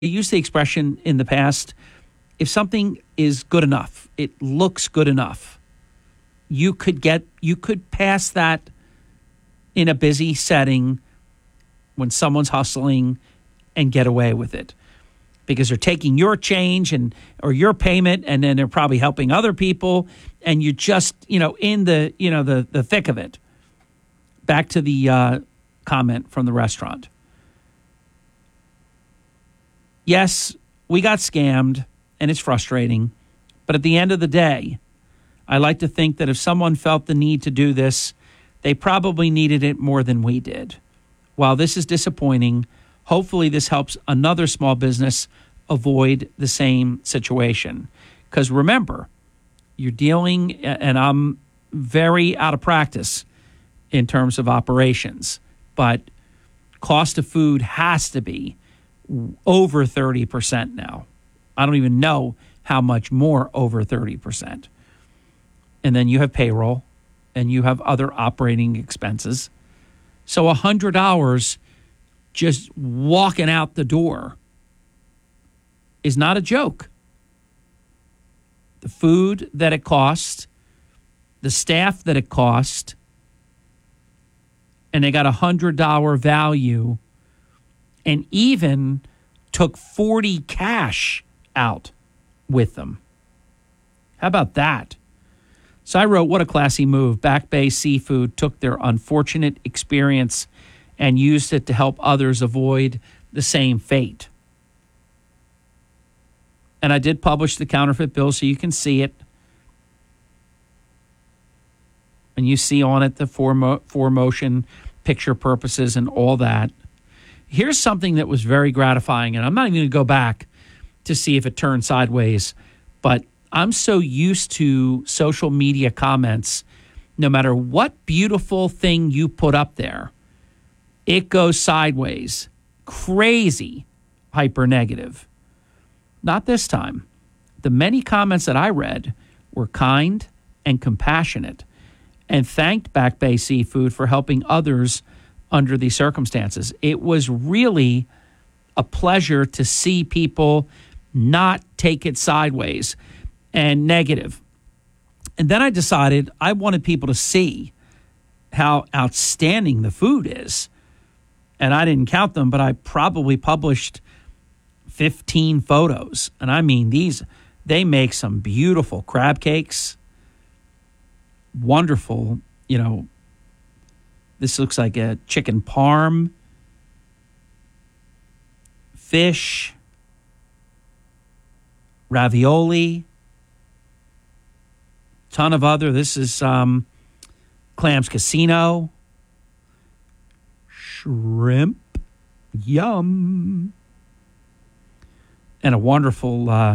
used the expression in the past, if something is good enough, it looks good enough, you could pass that in a busy setting when someone's hustling and get away with it because they're taking your change or your payment, and then they're probably helping other people, and you're just in the thick of it. Back to the comment from the restaurant. Yes, we got scammed, and it's frustrating. But at the end of the day, I like to think that if someone felt the need to do this, they probably needed it more than we did. While this is disappointing, hopefully this helps another small business avoid the same situation. Because remember, you're dealing, and I'm very out of practice in terms of operations, but cost of food has to be over 30% now. I don't even know how much more over 30%. And then you have payroll and you have other operating expenses. So $100 just walking out the door is not a joke. The food that it costs, the staff that it cost, and they got $100 value and even took $40 cash out with them. How about that? So I wrote, what a classy move. Back Bay Seafood took their unfortunate experience and used it to help others avoid the same fate. And I did publish the counterfeit bill so you can see it. And you see on it the for motion picture purposes and all that. Here's something that was very gratifying, and I'm not even going to go back to see if it turned sideways, but I'm so used to social media comments, no matter what beautiful thing you put up there, it goes sideways. Crazy hyper negative. Not this time. The many comments that I read were kind and compassionate and thanked Back Bay Seafood for helping others under these circumstances. It was really a pleasure to see people not take it sideways and negative. And then I decided I wanted people to see how outstanding the food is. And I didn't count them, but I probably published 15 photos. And I mean, they make some beautiful crab cakes. Wonderful, this looks like a chicken parm, fish, ravioli, ton of other. This is Clams Casino, shrimp, yum, and a wonderful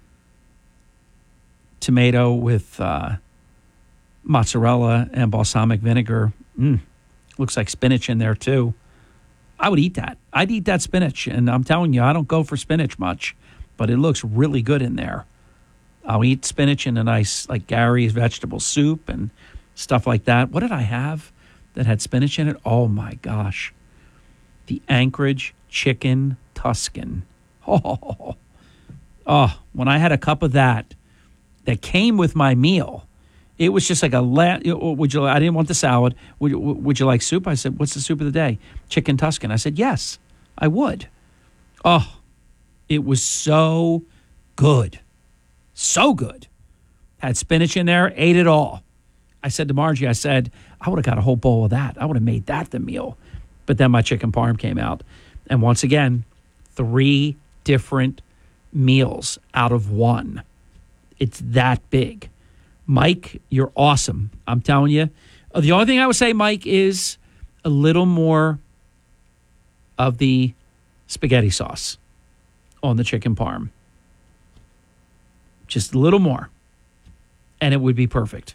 tomato with mozzarella and balsamic vinegar. Looks like spinach in there too. I would eat that. I'd eat that spinach. And I'm telling you, I don't go for spinach much, but it looks really good in there. I'll eat spinach in a nice, like Gary's vegetable soup and stuff like that. What did I have that had spinach in it? Oh my gosh. The Anchorage Chicken Tuscan. Oh, when I had a cup of that came with my meal, it was just like I didn't want the salad. Would you like soup? I said, what's the soup of the day? Chicken Tuscan. I said, yes, I would. Oh, it was so good. So good. Had spinach in there, ate it all. I said to Margie, I would have got a whole bowl of that. I would have made that the meal. But then my chicken parm came out. And once again, 3 different meals out of 1. It's that big. Mike, you're awesome. I'm telling you. The only thing I would say, Mike, is a little more of the spaghetti sauce on the chicken parm. Just a little more. And it would be perfect.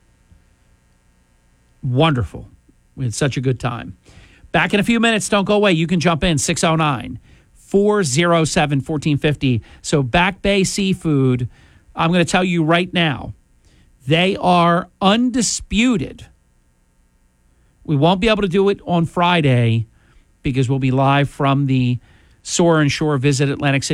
Wonderful. We had such a good time. Back in a few minutes. Don't go away. You can jump in. 609-407-1450. So Back Bay Seafood, I'm going to tell you right now, they are undisputed. We won't be able to do it on Friday because we'll be live from the Soar and Shore Visit Atlantic City